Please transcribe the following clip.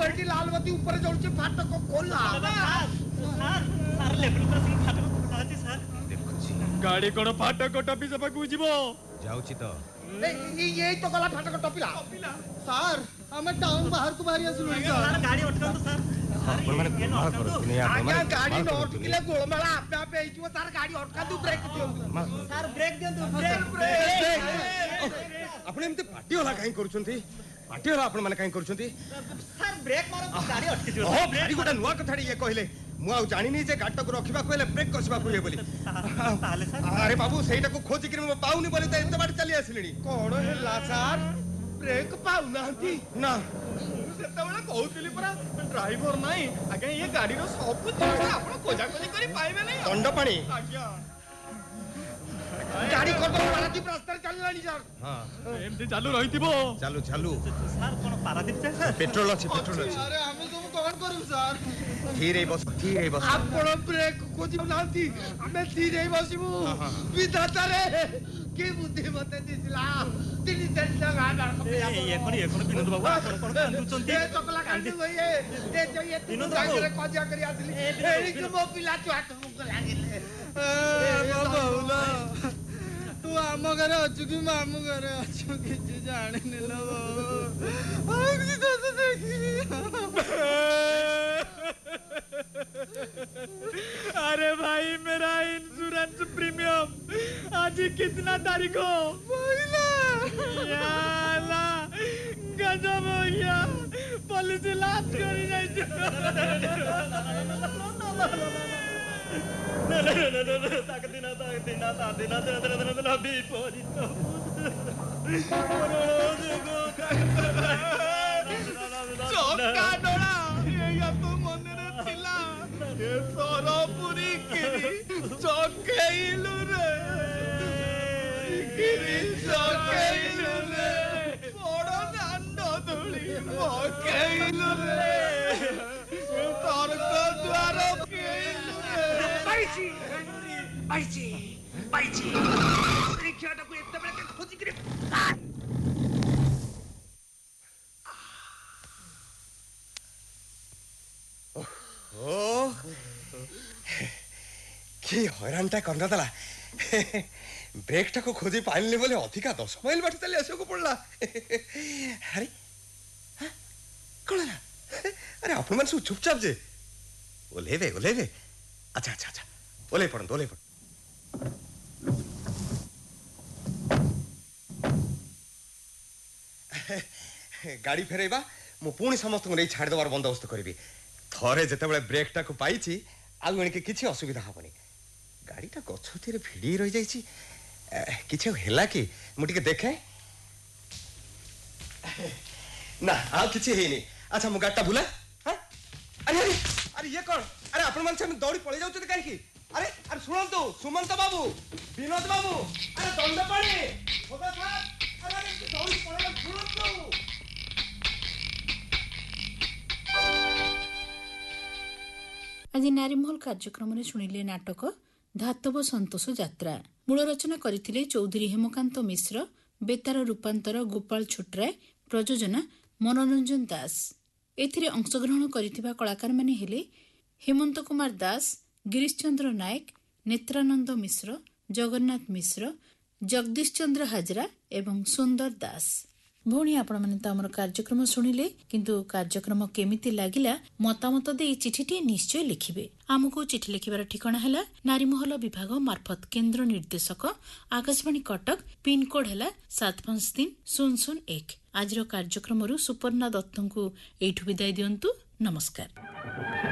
Eighty लाल बत्ती ऊपर जळुची फाटक खोला सर लेवल पर से फाटक खोला सर देखुची गाड़ी कोन फाटक टपी सब को जीवो जाउची तो ये तो गला फाटक टपिला सर हमें टाउन बाहर को बाहर आसलु सर गाड़ी अटकाउ सर आपण माने मार करो तुनी या आज्ञा गाड़ी न अटकिले गोळमेळा आपे आपे हेइजिवो तार गाड़ी अटका दु ब्रेक दियो सर ब्रेक दियो ब्रेक आपण एमते पार्टी वाला काई करूछंती पार्टी वाला आपण माने काई करूछंती सर ब्रेक मारो गाड़ी अटकी दियो ओ गाड़ी गोटा नुवा कथाडी ये कहले मु आ जानि नै जे गाड़ी को रखिबा कहले ब्रेक करसिबा को ये बोली ताले सर अरे बाबू सेटा को खोजी कि म पाउनी बोली त एते बाटे चली आसिलेनी कोण हेला सर ब्रेक पाउनांती ना सेतबेला कहउतली परा ड्राइवर नाही आज्ञा ये गाड़ी रो सब जिनिस आपण खोजा खोजी करी पाइबे नै दंड पानी आज्ञा गाड़ी कोटो पारादीप रास्ता चललानी सर हां एमती चालू रहितिबो चालू चालू सर कोन पारादीप छै सर पेट्रोल अछि पेट्रोल अछि अरे हमें सब कौन करू सर धीरे बस आपण ब्रेक खोजी नांती हमें धीरे बसिबु विधाता रे के बुद्धि मते दिसला तिनी दिन लगा ये कोन विनोद बाबू आपण कोन कांदुचंती ए चकला कांदी गए ए जो ये विनोद जागे बाबू कजिया करी आसली एरी के मो पिला चाट मुक लागिले बाबूला तू आम घरे अच्छु कि मामू घरे अच्छु किसी जाने नीलो अरे भाई मेरा इंश्योरेंस प्रीमियम आज कितना तारीख हो याला गजब हो गया पॉलिसी लाभ करी नहीं ताक दिना विपरीत चौका डोळा या तो मनेरे थिला ए सरपुरी किरी चौकेइलु रे किरी चौकेइलु रे बड़ दांड धुली मकेइलु रे तर्क द्वार केइलु रे पाइची रिक्शाटा को एते बेले खोजी करे ओ कि हैरानटा करनदला ब्रेकटा को खोजी पाइलने बोले अधिका 10 माइल बाटे चली आसो को पड़ला अरे हां कोला अरे अपन मन सब चुपचाप जे ओलेवे अच्छा अच्छा अच्छा ओले पड़ गाड़ी फेरेबा मु पुणी समस्त को नहीं छाड़ देवार बंदोबस्त करबी थरे जते बेले ब्रेकटा को पाइची आउ एणके किछि असुविधा हबनी गाड़ीटा गछथिरे भिड़ी रहि जाईची किछि हेला कि मु टिके देखे ना आ किछि हेनी अच्छा मु गाड़टा बुला हां अरे ये कोन अरे आपण मन से हम दौड़ी पळे जाउछते काहे की अरे सुनंतु सुमंत बाबू विनोद बाबू अरे दंड पाणी होगा साहब अरे दौड़ी पळे सुनंतु आज नारीमहल कार्यक्रम शुणिले नाटक धातव संतोष यात्रा मूल रचना करथिले चौधरी हेमकांत मिश्र बेतार रूपांतर गोपाल छोटराय प्रयोजना मनोरंजन दास एथिरे अंशग्रहण करिथिबा कलाकार माने हेले हेमंत कुमार दास गिरीश चंद्र नायक नेत्रानंद मिश्र जगन्नाथ मिश्र जगदीश चंद्र हाजरा एवं सुंदर दास भौणी आपण माने त हमर कार्यक्रम सुनिले किंतु कार्यक्रम केमिति लागिला मतामत दे चिठीटी निश्चय लिखिबे हमको चिठी लिखिबार ठिकाना हैला नारीमहल विभाग मार्फत केंद्र निर्देशक आकाशवाणी कटक पिन कोड हैला 753001 आज कार्यक्रम सुपर्णा दत्त को एठु विदाय दियंतु नमस्कार।